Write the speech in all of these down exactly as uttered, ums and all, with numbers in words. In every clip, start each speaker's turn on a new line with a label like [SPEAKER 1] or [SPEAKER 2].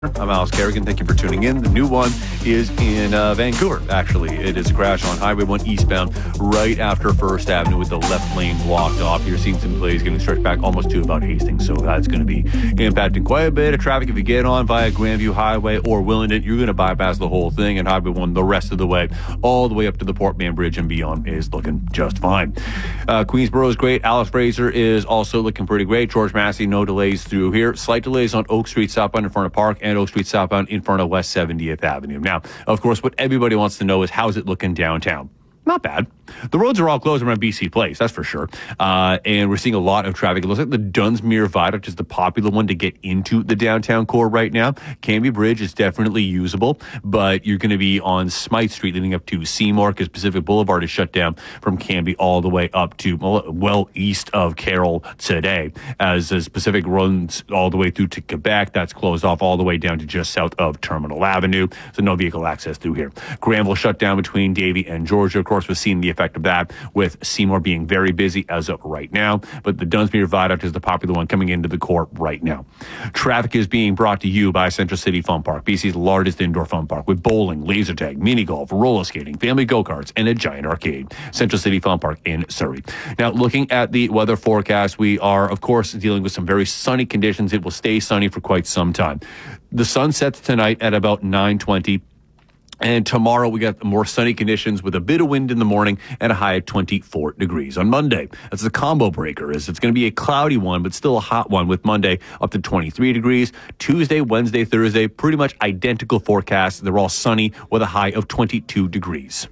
[SPEAKER 1] I'm Alex Kerrigan. Thank you for tuning in. The new one is in uh, Vancouver, actually. It is a crash on Highway one eastbound right after First Avenue with the left lane blocked off. You're seeing some delays getting stretched back almost to about Hastings, so that's going to be impacting quite a bit of traffic. If you get on via Grandview Highway or Willingdon, you're going to bypass the whole thing, and Highway one the rest of the way, all the way up to the Port Mann Bridge and beyond is looking just fine. Uh, Queensboro is great. Alice Fraser is also looking pretty great. George Massey, no delays through here. Slight delays on Oak Street southbound in front of Park and Oak Street southbound in front of West seventieth Avenue. Now, of course, what everybody wants to know is how's it looking downtown? Not bad. The roads are all closed around B C Place, that's for sure. Uh, and we're seeing a lot of traffic. It looks like the Dunsmuir Viaduct is the popular one to get into the downtown core right now. Cambie Bridge is definitely usable, but you're going to be on Smythe Street leading up to Seymour because Pacific Boulevard is shut down from Cambie all the way up to well east of Carroll today. As, as Pacific runs all the way through to Quebec, that's closed off all the way down to just south of Terminal Avenue. So no vehicle access through here. Granville shut down between Davie and Georgia. Of course, we're seeing the effect of that with Seymour being very busy as of right now. But the Dunsmuir Viaduct is the popular one coming into the core right now. Traffic is being brought to you by Central City Fun Park, B C's largest indoor fun park with bowling, laser tag, mini golf, roller skating, family go-karts, and a giant arcade. Central City Fun Park in Surrey. Now, looking at the weather forecast, we are, of course, dealing with some very sunny conditions. It will stay sunny for quite some time. The sun sets tonight at about nine twenty. And tomorrow we got more sunny conditions with a bit of wind in the morning and a high of twenty-four degrees. On Monday, that's the combo breaker. Is it's going to be a cloudy one, but still a hot one with Monday up to twenty-three degrees. Tuesday, Wednesday, Thursday, pretty much identical forecasts. They're all sunny with a high of twenty-two degrees.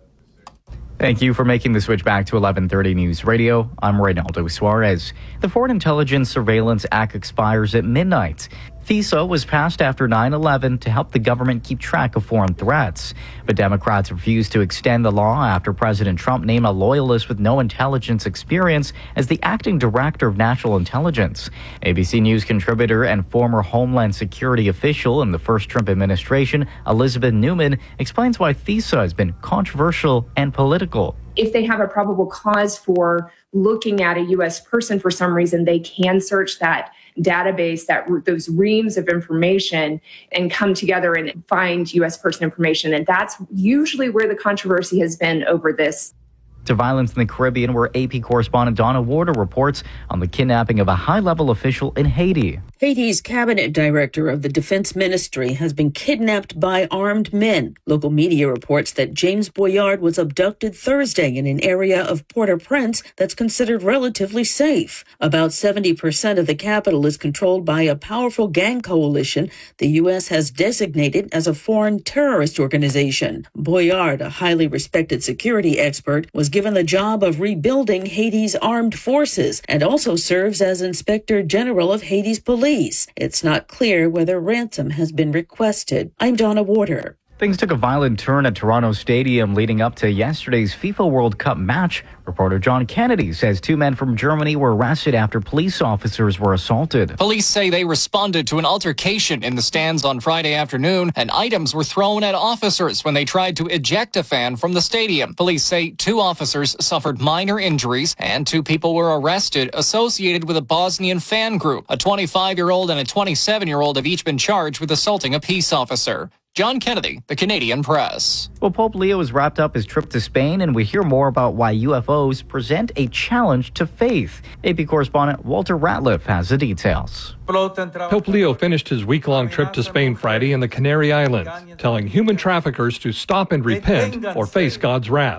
[SPEAKER 2] Thank you for making the switch back to eleven thirty News Radio. I'm Reynaldo Suarez. The Foreign Intelligence Surveillance Act expires at midnight. FISA was passed after nine eleven to help the government keep track of foreign threats. But Democrats refused to extend the law after President Trump named a loyalist with no intelligence experience as the acting director of national intelligence. A B C News contributor and former Homeland Security official in the first Trump administration, Elizabeth Newman, explains why FISA has been controversial and political.
[SPEAKER 3] If they have a probable cause for looking at a U S person for some reason, they can search that database, that those reams of information, and come together and find U S person information. And that's usually where the controversy has been over this.
[SPEAKER 2] To violence in the Caribbean, where A P correspondent Donna Warder reports on the kidnapping of a high-level official in Haiti.
[SPEAKER 4] Haiti's cabinet director of the defense ministry has been kidnapped by armed men. Local media reports that James Boyard was abducted Thursday in an area of Port-au-Prince that's considered relatively safe. About seventy percent of the capital is controlled by a powerful gang coalition the U S has designated as a foreign terrorist organization. Boyard, a highly respected security expert, was given the job of rebuilding Haiti's armed forces and also serves as Inspector General of Haiti's police. It's not clear whether ransom has been requested. I'm Donna Warder.
[SPEAKER 2] Things took a violent turn at Toronto Stadium leading up to yesterday's FIFA World Cup match. Reporter John Kennedy says two men from Germany were arrested after police officers were assaulted.
[SPEAKER 5] Police say they responded to an altercation in the stands on Friday afternoon, and items were thrown at officers when they tried to eject a fan from the stadium. Police say two officers suffered minor injuries and two people were arrested associated with a Bosnian fan group. A twenty-five-year-old and a twenty-seven-year-old have each been charged with assaulting a peace officer. John Kennedy, the Canadian Press.
[SPEAKER 2] Well, Pope Leo has wrapped up his trip to Spain, and we hear more about why U F Os present a challenge to faith. A P correspondent Walter Ratliff has the details.
[SPEAKER 6] Pope Leo finished his week-long trip to Spain Friday in the Canary Islands, telling human traffickers to stop and repent or face God's wrath.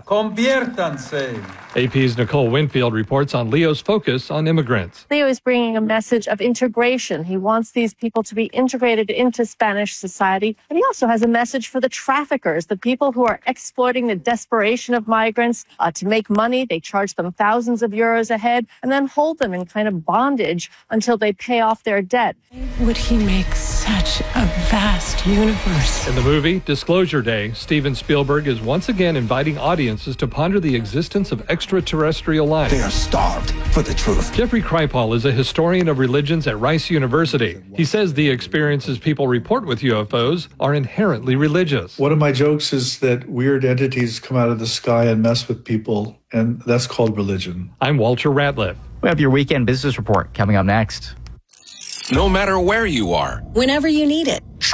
[SPEAKER 6] A P's Nicole Winfield reports on Leo's focus on immigrants.
[SPEAKER 7] Leo is bringing a message of integration. He wants these people to be integrated into Spanish society. But he also has a message for the traffickers, the people who are exploiting the desperation of migrants uh, to make money. They charge them thousands of euros a head and then hold them in kind of bondage until they pay off their debt.
[SPEAKER 8] Would he make such a vast universe?
[SPEAKER 6] In the movie Disclosure Day, Steven Spielberg is once again inviting audiences to ponder the existence of extraterrestrial life.
[SPEAKER 9] They are starved for the truth.
[SPEAKER 6] Jeffrey Kripal is a historian of religions at Rice University. He says the experiences people report with U F Os are inherently religious.
[SPEAKER 10] One of my jokes is that weird entities come out of the sky and mess with people, and that's called religion.
[SPEAKER 6] I'm Walter Ratliff.
[SPEAKER 2] We have your weekend business report coming up next.
[SPEAKER 11] no matter where you are.
[SPEAKER 12] Whenever you need it.